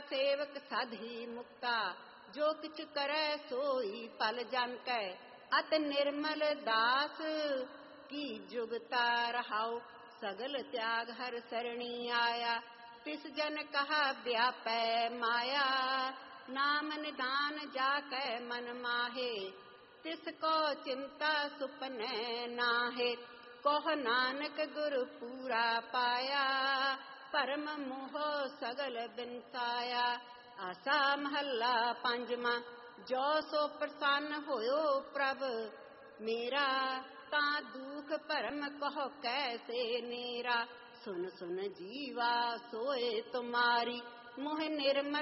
सेवक साधी मुक्ता, जो किछ करे सोई पल जन कै। अत निर्मल दास की जुगता रहाओ, सगल त्याग हर सरणी आया। तिस जन कहा व्यापै माया, नाम निधान जाकै मन माहे। तिसको चिंता सुपनै नाहे, कहो नानक गुरु पूरा पाया। परम मोह सगल बिनसाया। आसा महला पंजवा। जो सो प्रसन्न होयो प्रभ मेरा, तां दुख भरम कहो कैसे नेरा। सुन सुन जीवा सोए तुम्हारी, मोह निर्मल